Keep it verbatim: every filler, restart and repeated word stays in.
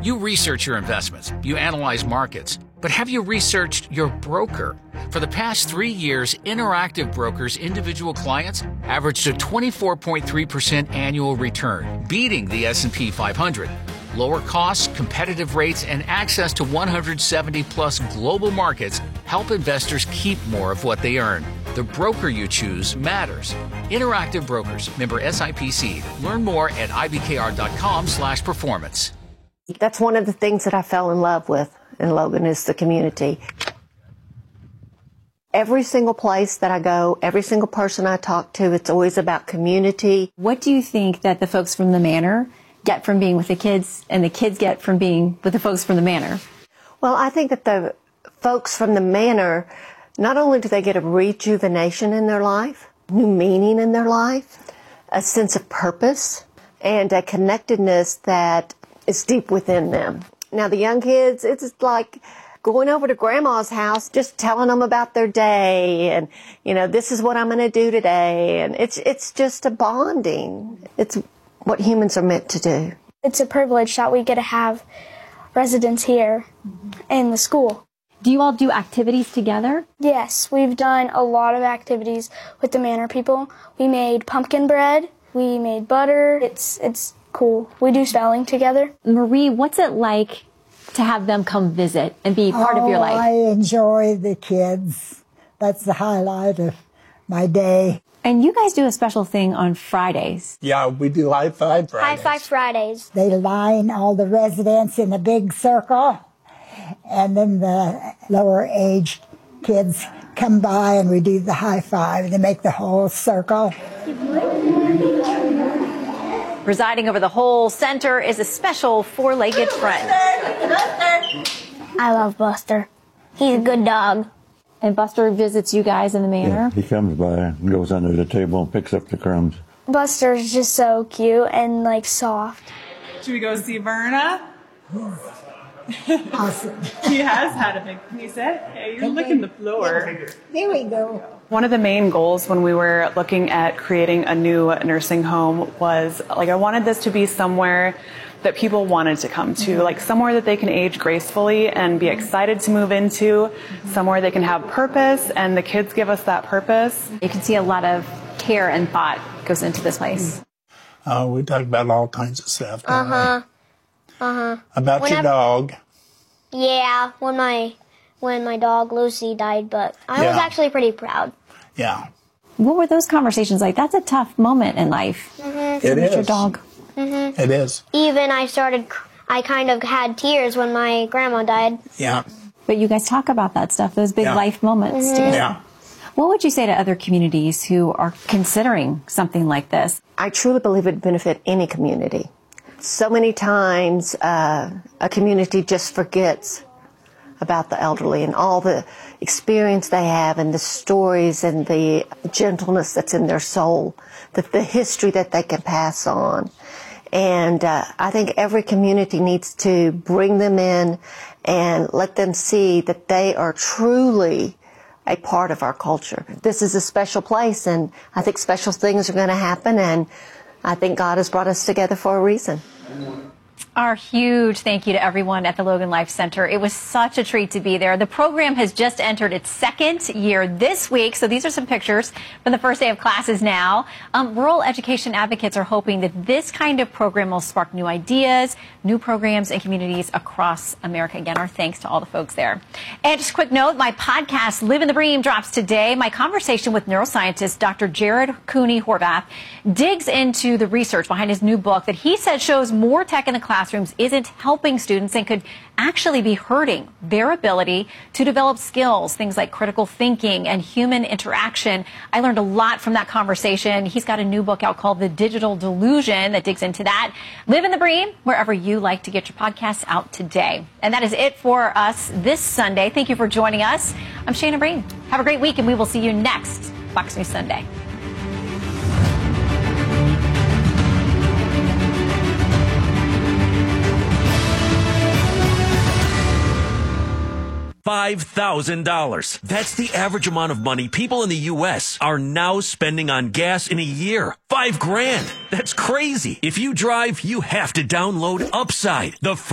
You research your investments, you analyze markets, but have you researched your broker? For the past three years, Interactive Brokers' individual clients averaged a twenty-four point three percent annual return, beating the S and P five hundred. Lower costs, competitive rates, and access to one hundred seventy plus global markets help investors keep more of what they earn. The broker you choose matters. Interactive Brokers, member S I P C. Learn more at I B K R dot com slash performance. That's one of the things that I fell in love with in Logan is the community. Every single place that I go, every single person I talk to, it's always about community. What do you think that the folks from the Manor get from being with the kids and the kids get from being with the folks from the Manor? Well, I think that the folks from the Manor, not only do they get a rejuvenation in their life, new meaning in their life, a sense of purpose, and a connectedness that is deep within them. Now, the young kids, it's like going over to grandma's house, just telling them about their day and, you know, this is what I'm going to do today. And it's, it's just a bonding. It's what humans are meant to do. It's a privilege that we get to have residents here in the school. Do you all do activities together? Yes, we've done a lot of activities with the Manor people. We made pumpkin bread. We made butter. It's, it's cool. We do spelling together. Marie, what's it like to have them come visit and be part oh, of your life? I enjoy the kids. That's the highlight of my day. And you guys do a special thing on Fridays. Yeah, we do High Five Fridays. High Five Fridays. They line all the residents in a big circle, and then the lower age kids come by and we do the high five. They make the whole circle. Presiding over the whole center is a special four-legged friend. I love Buster. He's a good dog. And Buster visits you guys in the Manor? Yeah, he comes by and goes under the table and picks up the crumbs. Buster's just so cute and, like, soft. Should we go see Verna? Awesome. He has had a big, can you sit? Yeah, you're licking the floor. There we go. One of the main goals when we were looking at creating a new nursing home was, like, I wanted this to be somewhere that people wanted to come to, like somewhere that they can age gracefully and be excited to move into, somewhere they can have purpose, and the kids give us that purpose. You can see a lot of care and thought goes into this place. Uh, we talk about all kinds of stuff. Uh-huh. Uh-huh. About Whenever, your dog. Yeah, when my when my dog Lucy died, but I yeah. was actually pretty proud. Yeah. What were those conversations like? That's a tough moment in life. Mm-hmm. It with is. your dog. Mm-hmm. It is. Even I started, I kind of had tears when my grandma died. Yeah. But you guys talk about that stuff, those big yeah. life moments Mm-hmm. together. Yeah. What would you say to other communities who are considering something like this? I truly believe it would benefit any community. So many times uh, a community just forgets about the elderly and all the experience they have and the stories and the gentleness that's in their soul, the, the history that they can pass on. And uh, I think every community needs to bring them in and let them see that they are truly a part of our culture. This is a special place, and I think special things are going to happen, and I think God has brought us together for a reason. Our huge thank you to everyone at the Logan Life Center. It was such a treat to be there. The program has just entered its second year this week, so these are some pictures from the first day of classes now. Um, rural education advocates are hoping that this kind of program will spark new ideas, new programs, and communities across America. Again, our thanks to all the folks there. And just a quick note, my podcast, Living the Bream, drops today. My conversation with neuroscientist Doctor Jared Cooney Horvath digs into the research behind his new book that he said shows more tech in the classrooms isn't helping students and could actually be hurting their ability to develop skills, things like critical thinking and human interaction. I learned a lot from that conversation. He's got a new book out called The Digital Delusion that digs into that. Live in the Bream, wherever you like to get your podcasts out today. And that is it for us this Sunday. Thank you for joining us. I'm Shana Bream. Have a great week, and we will see you next Fox News Sunday. five thousand dollars. That's the average amount of money people in the U S are now spending on gas in a year. Five grand. That's crazy. If you drive, you have to download Upside, the